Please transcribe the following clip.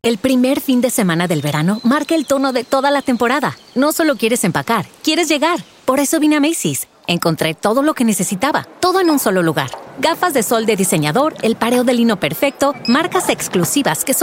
El primer fin de semana del verano marca el tono de toda la temporada. No solo quieres empacar, quieres llegar. Por eso vine a Macy's. Encontré todo lo que necesitaba, todo en un solo lugar. Gafas de sol de diseñador, el pareo de lino perfecto, marcas exclusivas que solo